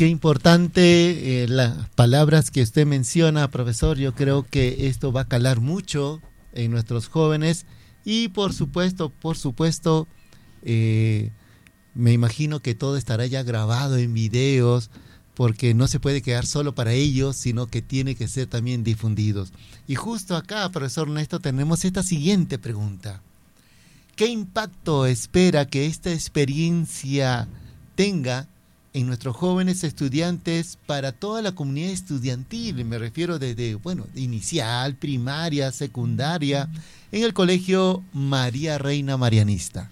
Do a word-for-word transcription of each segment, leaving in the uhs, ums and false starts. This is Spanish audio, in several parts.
qué importante eh, las palabras que usted menciona, profesor. Yo creo que esto va a calar mucho en nuestros jóvenes y por supuesto, por supuesto, eh, me imagino que todo estará ya grabado en videos, porque no se puede quedar solo para ellos, sino que tiene que ser también difundidos. Y justo acá, profesor Néstor, tenemos esta siguiente pregunta. ¿Qué impacto espera que esta experiencia tenga en nuestros jóvenes estudiantes para toda la comunidad estudiantil? Me refiero desde, bueno, inicial, primaria, secundaria, en el Colegio María Reina Marianista.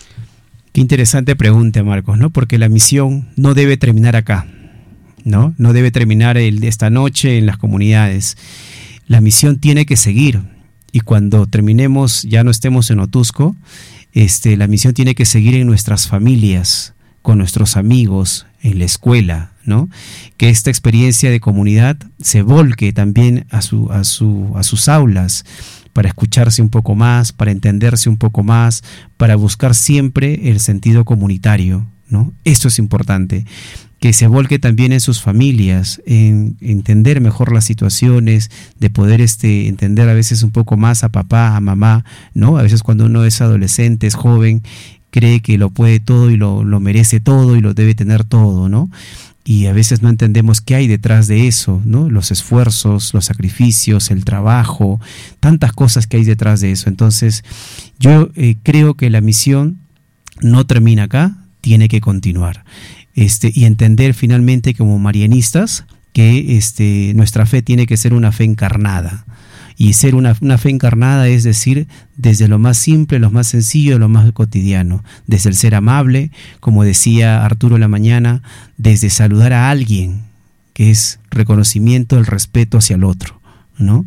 Qué interesante pregunta, Marcos, ¿no? Porque la misión no debe terminar acá, ¿no? No debe terminar el, esta noche en las comunidades. La misión tiene que seguir. Y cuando terminemos, ya no estemos en Otusco, este, la misión tiene que seguir en nuestras familias, con nuestros amigos, en la escuela, ¿no? Que esta experiencia de comunidad se volque también a, su, a, su, a sus aulas, para escucharse un poco más, para entenderse un poco más, para buscar siempre el sentido comunitario, ¿no? Esto es importante. Que se volque también en sus familias, en entender mejor las situaciones, de poder este, entender a veces un poco más a papá, a mamá, ¿no? A veces cuando uno es adolescente, es joven, cree que lo puede todo y lo, lo merece todo y lo debe tener todo, ¿no? Y a veces no entendemos qué hay detrás de eso, ¿no? Los esfuerzos, los sacrificios, el trabajo, tantas cosas que hay detrás de eso. Entonces, yo eh, creo que la misión no termina acá, tiene que continuar. Este, y entender finalmente como marianistas que este, nuestra fe tiene que ser una fe encarnada. Y ser una, una fe encarnada es decir, desde lo más simple, lo más sencillo, lo más cotidiano, desde el ser amable, como decía Arturo en la mañana, desde saludar a alguien, que es reconocimiento, el respeto hacia el otro, ¿no?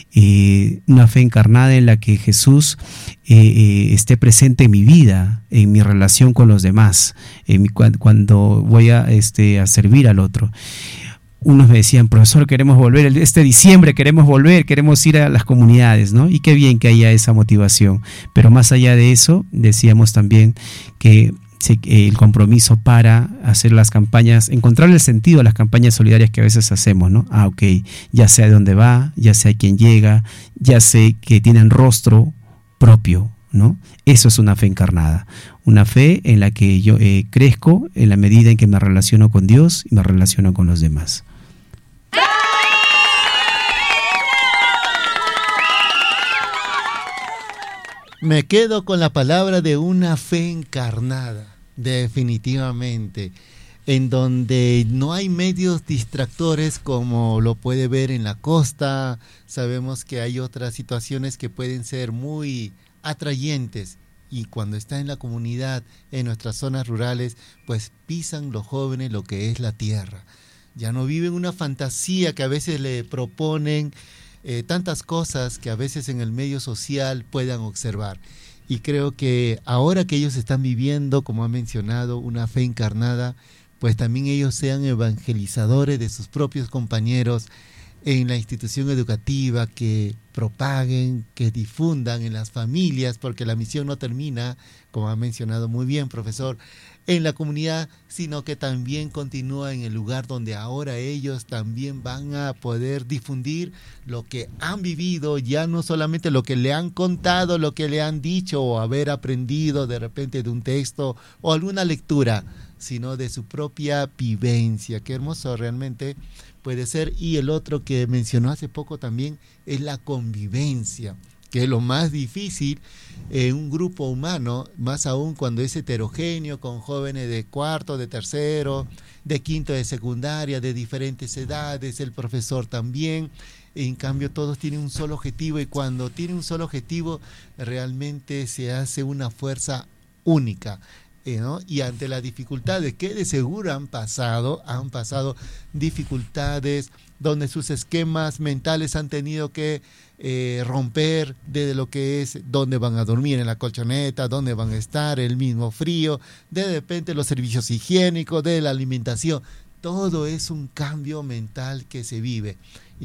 Eh, una fe encarnada en la que Jesús eh, eh, esté presente en mi vida, en mi relación con los demás, en mi, cuando, cuando voy a, este, a servir al otro. Unos me decían, profesor, queremos volver, este diciembre queremos volver, queremos ir a las comunidades, ¿no? Y qué bien que haya esa motivación. Pero más allá de eso, decíamos también que el compromiso para hacer las campañas, encontrar el sentido a las campañas solidarias que a veces hacemos, ¿no? Ah, ok, ya sé a dónde va, ya sé a quién llega, ya sé que tienen rostro propio, ¿no? Eso es una fe encarnada, una fe en la que yo eh, crezco en la medida en que me relaciono con Dios y me relaciono con los demás. Me quedo con la palabra de una fe encarnada, definitivamente, en donde no hay medios distractores como lo puede ver en la costa. Sabemos que hay otras situaciones que pueden ser muy atrayentes y cuando está en la comunidad, en nuestras zonas rurales, pues pisan los jóvenes lo que es la tierra. Ya no viven una fantasía que a veces le proponen eh, tantas cosas que a veces en el medio social puedan observar. Y creo que ahora que ellos están viviendo, como ha mencionado, una fe encarnada, pues también ellos sean evangelizadores de sus propios compañeros en la institución educativa, que propaguen, que difundan en las familias, porque la misión no termina, como ha mencionado muy bien, profesor, en la comunidad, sino que también continúa en el lugar donde ahora ellos también van a poder difundir lo que han vivido, ya no solamente lo que le han contado, lo que le han dicho o haber aprendido de repente de un texto o alguna lectura, sino de su propia vivencia. Qué hermoso realmente puede ser. Y el otro que mencionó hace poco también es la convivencia, que es lo más difícil en un grupo humano, más aún cuando es heterogéneo, con jóvenes de cuarto, de tercero, de quinto de secundaria, de diferentes edades, el profesor también. En cambio todos tienen un solo objetivo, y cuando tienen un solo objetivo realmente se hace una fuerza única. Eh, ¿no? Y ante las dificultades que de seguro han pasado, han pasado dificultades donde sus esquemas mentales han tenido que eh, romper desde lo que es dónde van a dormir, en la colchoneta, dónde van a estar, el mismo frío, de repente los servicios higiénicos, de la alimentación. Todo es un cambio mental que se vive.